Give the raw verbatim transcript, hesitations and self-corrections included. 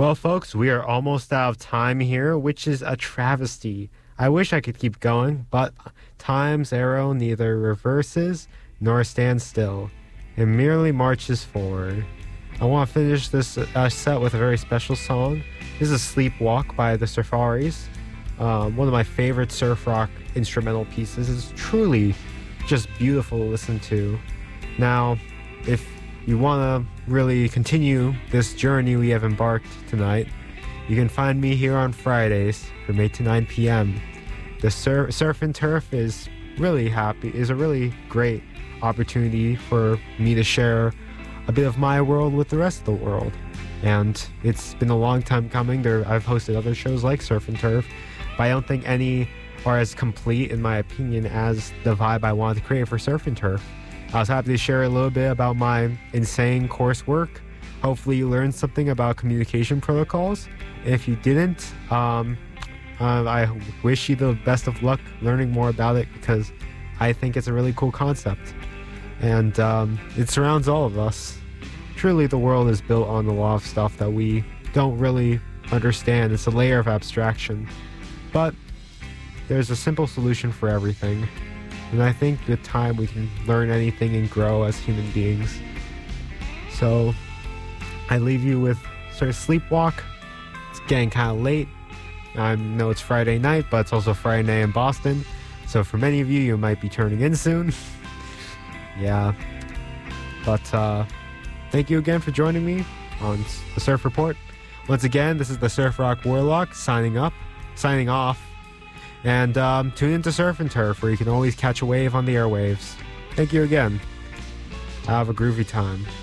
Well, folks, we are almost out of time here, which is a travesty. I wish I could keep going, but time's arrow neither reverses nor stands still. It merely marches forward. I want to finish this uh, set with a very special song. This is Sleepwalk by the Surfaris. Um, one of my favorite surf rock instrumental pieces. It's truly just beautiful to listen to. Now, if you want to really continue this journey we have embarked tonight, you can find me here on Fridays from eight to nine p.m. The sur- Surf and Turf is really happy, is a really great opportunity for me to share a bit of my world with the rest of the world. And it's been a long time coming. There, I've hosted other shows like Surf and Turf, but I don't think any are as complete, in my opinion, as the vibe I wanted to create for Surf and Turf. I was happy to share a little bit about my insane coursework. Hopefully you learned something about communication protocols. And if you didn't, um, uh, I wish you the best of luck learning more about it, because I think it's a really cool concept. And um, it surrounds all of us. Truly, the world is built on a lot of stuff that we don't really understand. It's a layer of abstraction. But there's a simple solution for everything. And I think with time we can learn anything and grow as human beings. So I leave you with sort of Sleepwalk. It's getting kind of late. I know it's Friday night, but it's also Friday night in Boston. So for many of you, you might be turning in soon. Yeah. But uh, thank you again for joining me on the Surf Report. Once again, this is the Surf Rock Warlock signing up, signing off. And um, tune into Surf and Turf, where you can always catch a wave on the airwaves. Thank you again. Have a groovy time.